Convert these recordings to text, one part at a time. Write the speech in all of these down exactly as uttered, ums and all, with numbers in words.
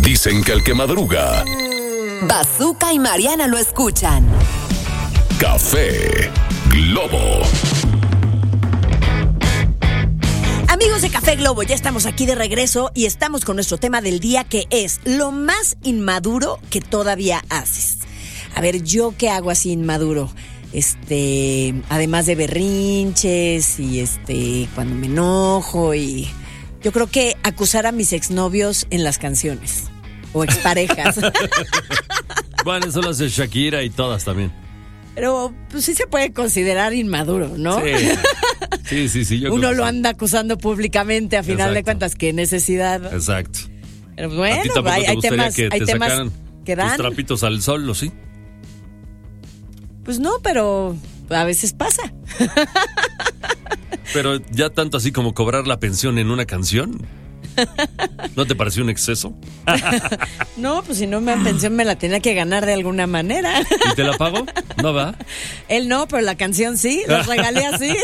Dicen que el que madruga. Bazooka y Mariana lo escuchan. Café Globo. Amigos de Café Globo, ya estamos aquí de regreso y estamos con nuestro tema del día, que es lo más inmaduro que todavía haces. A ver, ¿yo qué hago así inmaduro? Este, además de berrinches y este, cuando me enojo, y yo creo que acusar a mis exnovios en las canciones o exparejas. Bueno, eso lo hace Shakira y todas también. Pero pues sí se puede considerar inmaduro, ¿no? Sí, sí, sí. sí yo Uno creo lo que anda acusando públicamente, a final Exacto. de cuentas, qué necesidad. Exacto. Pero ¿A ti bueno, tampoco hay, te hay gustaría temas, que hay te temas sacaran que dan. tus trapitos al sol, ¿o sí? Pues no, pero a veces pasa. Pero ya tanto así como cobrar la pensión en una canción, ¿no te pareció un exceso? No, pues si no me dan pensión me la tenía que ganar de alguna manera. ¿Y te la pago? ¿No va? Él no, pero la canción sí, los regalé así.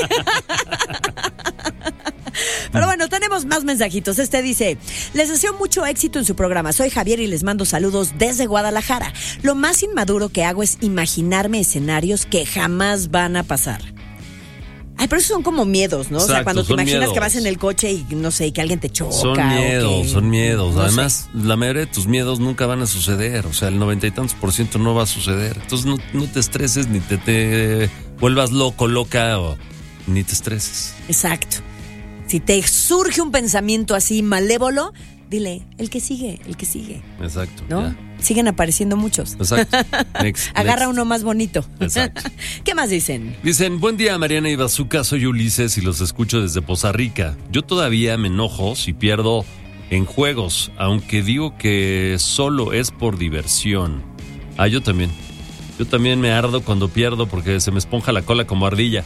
Pero bueno, tenemos más mensajitos. Este dice: les deseo mucho éxito en su programa. Soy Javier y les mando saludos desde Guadalajara. Lo más inmaduro que hago es imaginarme escenarios que jamás van a pasar. Ay, pero esos son como miedos, ¿no? Exacto, o sea, cuando te son imaginas miedos. que vas en el coche y no sé, que alguien te choca. Son o miedos, que- son miedos. no Además, la mayoría de tus miedos nunca van a suceder. O sea, el noventa y tantos por ciento no va a suceder. Entonces no, no te estreses ni te, te vuelvas loco, loca, o ni te estreses. Exacto. Si te surge un pensamiento así malévolo, dile, el que sigue, el que sigue, Exacto. ¿no? ya. Siguen apareciendo muchos. Exacto. Next, Agarra next. uno más bonito. Exacto. ¿Qué más dicen? Dicen, buen día Mariana y Bazooka, soy Ulises y los escucho desde Poza Rica. Yo todavía me enojo si pierdo en juegos, aunque digo que solo es por diversión. Ah, yo también. Yo también me ardo cuando pierdo porque se me esponja la cola como ardilla.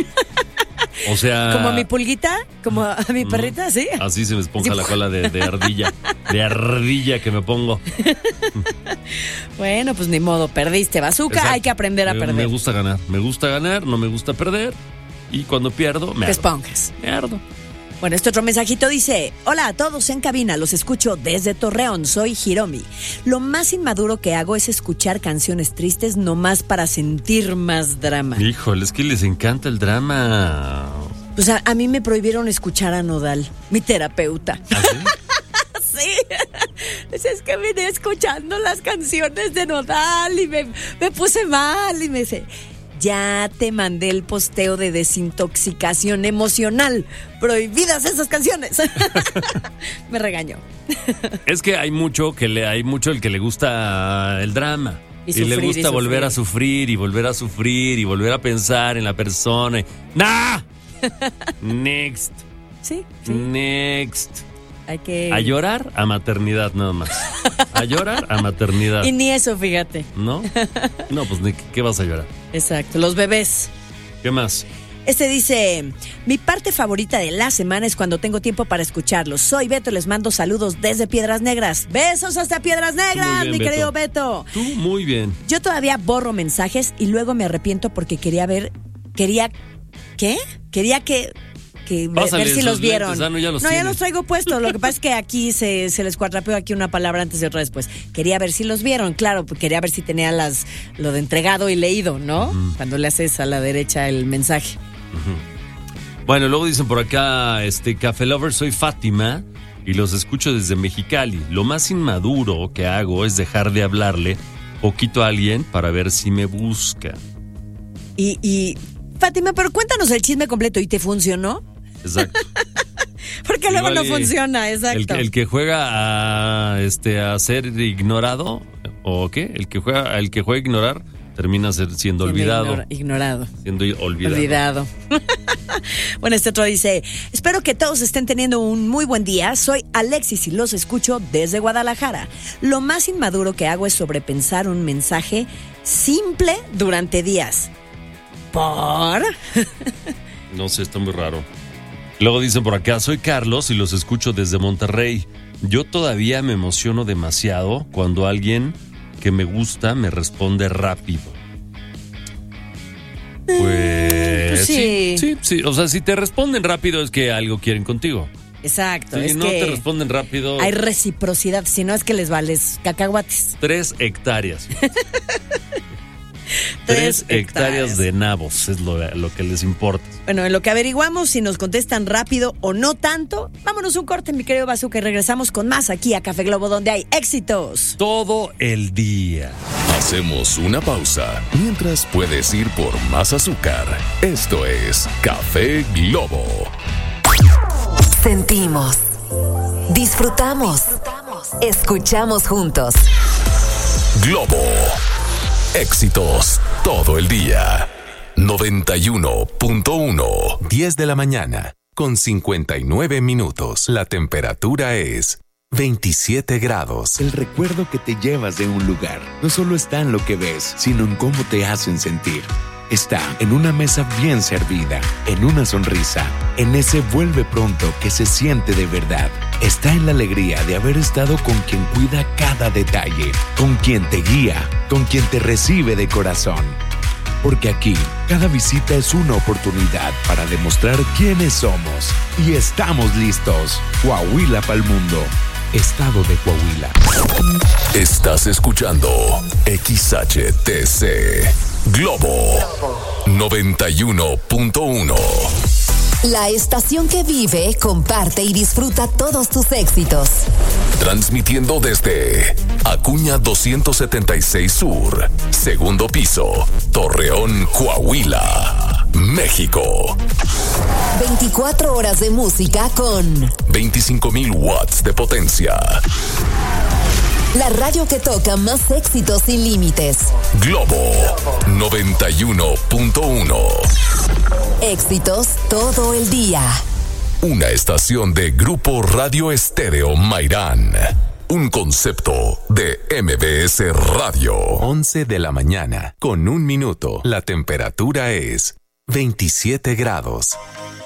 O sea... ¿Como a mi pulguita? ¿Como a mi perrita? ¿Sí? Así se me esponja Sí. la cola de, de ardilla. De ardilla que me pongo. Bueno, pues ni modo, perdiste. Bazooka, Exacto. hay que aprender a Me- perder. Me gusta ganar. Me gusta ganar, no me gusta perder. Y cuando pierdo, me Te ardo. esponjas. Me ardo. Bueno, este otro mensajito dice: hola a todos en cabina, los escucho desde Torreón, soy Hiromi. Lo más inmaduro que hago es escuchar canciones tristes nomás para sentir más drama. Híjole, es que les encanta el drama. O sea, a mí me prohibieron escuchar a Nodal, mi terapeuta. ¿Ah, sí? Sí, pues es que vine escuchando las canciones de Nodal y me, me puse mal y me dice: ya te mandé el posteo de desintoxicación emocional. Prohibidas esas canciones. Me regañó. Es que hay mucho que le hay mucho el que le gusta el drama. Y Y, le sufrir, y gusta volver sufrir. a sufrir y volver a sufrir y volver a pensar en la persona. y- ¡Nah! Next. Sí, sí. Next. Hay que... A llorar a maternidad nada más. A llorar a maternidad. Y ni eso, fíjate. ¿No? No, pues ¿de qué vas a llorar? Exacto, los bebés. ¿Qué más? Este dice: mi parte favorita de la semana es cuando tengo tiempo para escucharlos. Soy Beto, les mando saludos desde Piedras Negras. Besos hasta Piedras Negras, Muy bien, mi Beto. querido Beto. Tú muy bien. Yo todavía borro mensajes y luego me arrepiento porque quería ver, quería, ¿qué? Quería que, que ve- Pásale ver si esos los vieron. lentes, ah, no, ya los ya tienes. los traigo puestos. Lo que pasa es que aquí se, se les cuatrapeó aquí una palabra antes y otra después. Quería ver si los vieron, claro, pues quería ver si tenía las lo de entregado y leído, ¿no? Ujú. Cuando le haces a la derecha el mensaje. Bueno, luego dicen por acá, este, Café Lover, soy Fátima y los escucho desde Mexicali. Lo más inmaduro que hago es dejar de hablarle poquito a alguien para ver si me busca. Y, y Fátima, pero cuéntanos el chisme completo. ¿Y te funcionó? Exacto. Porque luego Igual no y funciona, El, exacto. que- el que juega a, este, a ser ignorado, ¿o qué? El que juega, el que juega a ignorar termina ser- siendo Tiene olvidado. ignora- ignorado. Siendo olvidado. Olvidado. Bueno, este otro dice: espero que todos estén teniendo un muy buen día. Soy Alexis y los escucho desde Guadalajara. Lo más inmaduro que hago es sobrepensar un mensaje simple durante días. ¿Por? No sé, está muy raro. Luego dicen por acá, soy Carlos y los escucho desde Monterrey. Yo todavía me emociono demasiado cuando alguien que me gusta me responde rápido. Pues pues sí. sí, sí, sí. O sea, si te responden rápido es que algo quieren contigo. Exacto. Si es no que te responden rápido. hay reciprocidad, si no es que les vales cacahuates. Tres hectáreas. Tres Tres hectáreas de nabos es lo, lo que les importa. Bueno, en lo que averiguamos si nos contestan rápido o no tanto, vámonos un corte, mi querido Bazooka, y regresamos con más aquí a Café Globo, donde hay éxitos Todo el día. Hacemos una pausa mientras puedes ir por más azúcar. Esto es Café Globo. Sentimos, disfrutamos, escuchamos juntos. Globo. Éxitos todo el día. noventa y uno punto uno. diez de la mañana, con cincuenta y nueve minutos. La temperatura es veintisiete grados. El recuerdo que te llevas de un lugar no solo está en lo que ves, sino en cómo te hacen sentir. Está en una mesa bien servida, en una sonrisa, en ese vuelve pronto que se siente de verdad. Está en la alegría de haber estado con quien cuida cada detalle, con quien te guía, con quien te recibe de corazón. Porque aquí, cada visita es una oportunidad para demostrar quiénes somos. Y estamos listos. Coahuila pa'l mundo. Estado de Coahuila. Estás escuchando X H T C Globo noventa y uno punto uno. La estación que vive, comparte y disfruta todos tus éxitos. Transmitiendo desde Acuña doscientos setenta y seis Sur, segundo piso, Torreón, Coahuila, México. veinticuatro horas de música con veinticinco mil watts de potencia. la radio que toca más éxitos sin límites. Globo noventa y uno punto uno. Éxitos todo el día. Una estación de Grupo Radio Estéreo Mairán. Un concepto de M B S Radio. once de la mañana, con un minuto. La temperatura es veintisiete grados.